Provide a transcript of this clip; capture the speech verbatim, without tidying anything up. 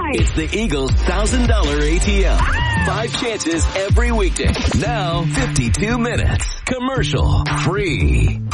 Hi. It's the Eagles one thousand dollars A T M. Five chances every weekday. Now, fifty-two minutes. Commercial free.